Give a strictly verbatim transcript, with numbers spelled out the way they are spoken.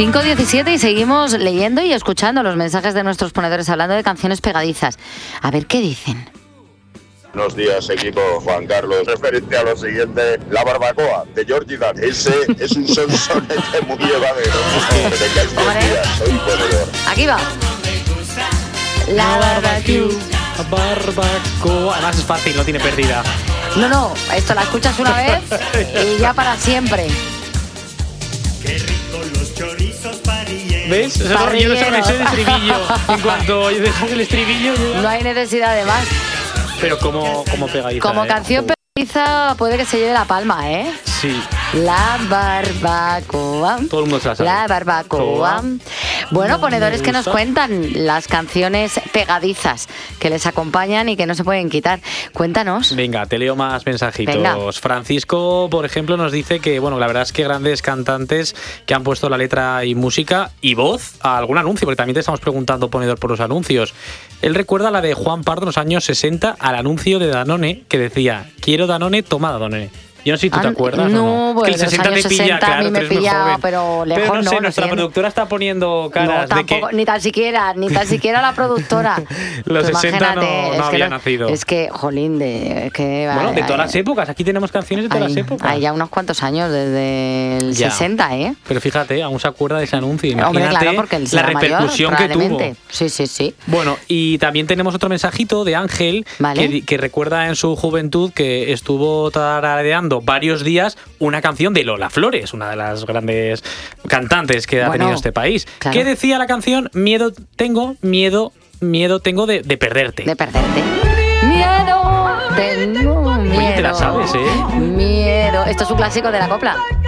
cinco diecisiete y seguimos leyendo y escuchando los mensajes de nuestros ponedores hablando de canciones pegadizas. A ver qué dicen. Buenos días, equipo. Juan Carlos, referente a lo siguiente, la barbacoa de Georgie Dan. Ese es un sonsonete muy llevadero. Soy ponedor. Aquí va. La barbecue. Barbacoa. Además es fácil, no tiene pérdida. No, no, esto la escuchas una vez y ya para siempre. Qué rico los chorizos parrilleros. ¿Ves? Eso no, yo no sé el estribillo. En cuanto dejas el estribillo... Yo... No hay necesidad de más. Pero como, como pegadiza. Como ¿eh? canción pegadiza puede que se lleve la palma, ¿eh? Sí. La barbacoa. Todo el mundo se la sabe. La barbacoa. Bueno, ponedores que nos cuentan las canciones pegadizas que les acompañan y que no se pueden quitar. Cuéntanos. Venga, te leo más mensajitos. Venga. Francisco, por ejemplo, nos dice que, bueno, la verdad es que grandes cantantes que han puesto la letra y música y voz a algún anuncio, porque también te estamos preguntando, ponedor, por los anuncios. Él recuerda la de Juan Pardo en los años sesenta al anuncio de Danone que decía, quiero Danone, toma Danone. Yo no sé si tú te acuerdas. No, o no. bueno, que el sesenta te pilla, sesenta claro, a mí me tú eres muy pilla, joven. pero lejos pero no sé, no, nuestra no productora está poniendo caras no, tampoco, de que... ni tan siquiera, ni tan siquiera la productora. Los Tú sesenta no, no es había que nacido. Es que, jolín, de... Que, bueno, de hay, todas las épocas, aquí tenemos canciones de todas hay, las épocas. Hay ya unos cuantos años, desde el ya. sesenta, ¿eh? Pero fíjate, aún se acuerda de ese anuncio. Imagínate. Hombre, claro, porque él la repercusión mayor, que tuvo. Sí, sí, sí. Bueno, y también tenemos otro mensajito de Ángel, vale. que, que recuerda en su juventud que estuvo tarareando varios días una canción de Lola Flores, una de las grandes cantantes que ha bueno, tenido este país. Claro. ¿Qué decía la canción? Miedo tengo, miedo, miedo tengo de, de perderte. De perderte. Miedo tengo, miedo. Oye, te la sabes, ¿eh? Miedo. Esto es un clásico de la copla.